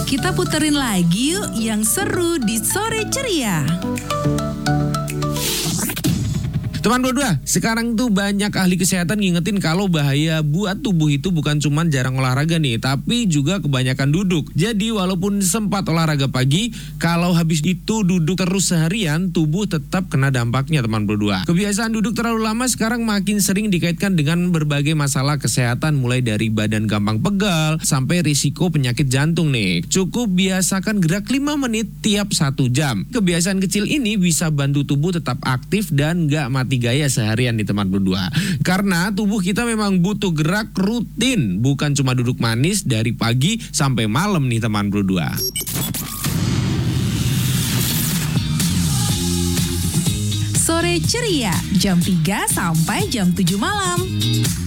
Kita puterin lagi yuk yang seru di Sore Ceria. Teman berdua, sekarang tuh banyak ahli kesehatan ngingetin kalau bahaya buat tubuh itu bukan cuma jarang olahraga nih, tapi juga kebanyakan duduk. Jadi walaupun sempat olahraga pagi, kalau habis itu duduk terus seharian, tubuh tetap kena dampaknya teman berdua. Kebiasaan duduk terlalu lama sekarang makin sering dikaitkan dengan berbagai masalah kesehatan, mulai dari badan gampang pegal sampai risiko penyakit jantung nih. Cukup biasakan gerak 5 menit tiap 1 jam. Kebiasaan kecil ini bisa bantu tubuh tetap aktif dan gak mati gaya seharian di teman berdua. Karena tubuh kita memang butuh gerak rutin, bukan cuma duduk manis dari pagi sampai malam nih teman berdua. Sore Ceria, jam 3 sampai jam 7 malam.